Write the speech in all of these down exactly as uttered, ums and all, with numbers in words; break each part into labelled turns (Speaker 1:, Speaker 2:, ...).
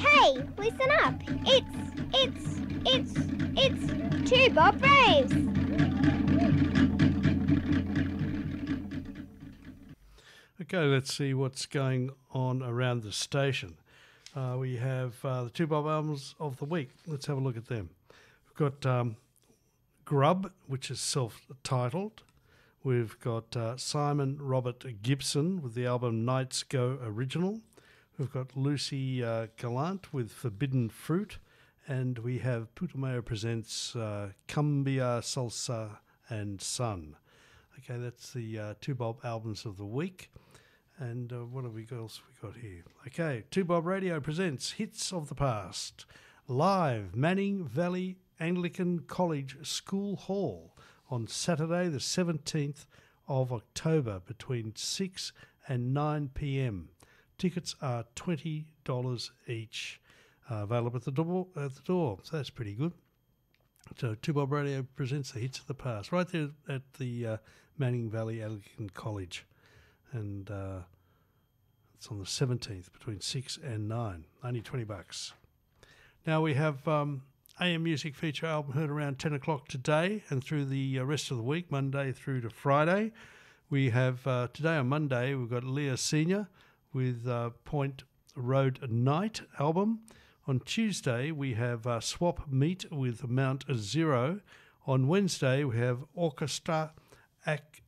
Speaker 1: Hey, listen up. It's, it's, it's, it's Two Bob Braves.
Speaker 2: Okay, let's see what's going on around the station. Uh, we have uh, the Two Bob albums of the week. Let's have a look at them. We've got um, Grub, which is self-titled. We've got uh, Simon Robert Gibson with the album Nights Go Original. We've got Lucy uh, Gallant with Forbidden Fruit. And we have Putumayo Presents uh, Cumbia, Salsa and Sun. Okay, that's the uh, Two Bob albums of the week. And uh, what have we got else we got here? Okay, Two Bob Radio presents Hits of the Past. Live, Manning Valley Anglican College School Hall on Saturday the seventeenth of October between six and nine p.m. Tickets are twenty dollars each. Uh, available at the door, at the door, so that's pretty good. So Two Bob Radio presents the Hits of the Past, right there at the uh, Manning Valley Anglican College. And uh, it's on the seventeenth between six and nine, only twenty bucks. Now we have um, A M Music feature album heard around ten o'clock today and through the uh, rest of the week, Monday through to Friday. We have, uh, today on Monday, we've got Leah Senior with uh, Point Road Night album. On Tuesday, we have uh, Swap Meet with Mount Zero. On Wednesday, we have Orchestra Ac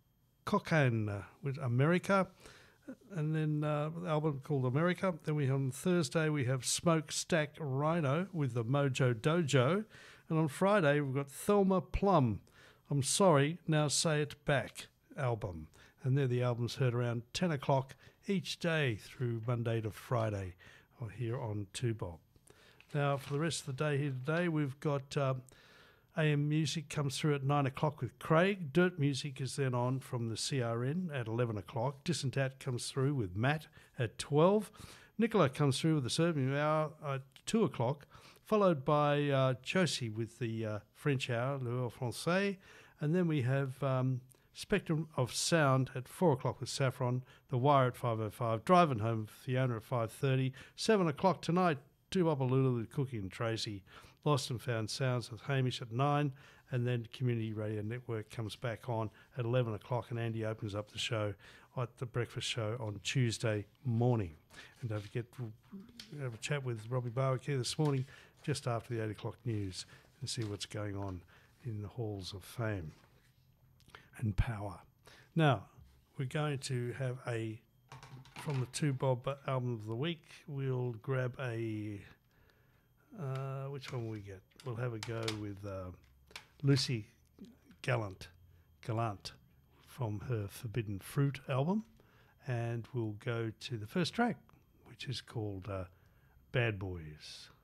Speaker 2: Cocaine with America. And then uh, the album called America. Then we on Thursday, we have Smokestack Rhino with the Mojo Dojo. And on Friday, we've got Thelma Plum, I'm Sorry, Now Say It Back album. And they're the albums heard around ten o'clock each day through Monday to Friday here on Two Bob. Now, for the rest of the day here today, we've got um, A M Music comes through at nine o'clock with Craig. Dirt Music is then on from the C R N at eleven o'clock. Distant At comes through with Matt at twelve. Nicola comes through with the Serbian Hour at two o'clock, followed by uh, Josie with the uh, French Hour, Le Heure Francais. And then we have um, Spectrum of Sound at four o'clock with Saffron, The Wire at five oh five, Driving Home with Fiona at five thirty, seven o'clock tonight, Two Bob Lulu with Cookie and Tracy, Lost and Found Sounds with Hamish at nine, and then Community Radio Network comes back on at eleven o'clock, and Andy opens up the show at the breakfast show on Tuesday morning. And don't forget, we'll have a chat with Robbie Barwick here this morning just after the eight o'clock news and see what's going on in the halls of fame and power. Now, we're going to have a, from the Two Bob album of the week, we'll grab a, uh, which one will we get? We'll have a go with uh, Lucy Gallant, Gallant from her Forbidden Fruit album, and we'll go to the first track, which is called uh, Bad Boys.